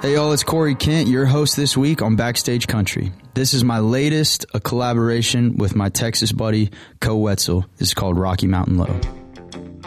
Hey y'all, it's Corey Kent, your host this week on Backstage Country. This is my latest, a collaboration with my Texas buddy, Co Wetzel. This is called Rocky Mountain Low.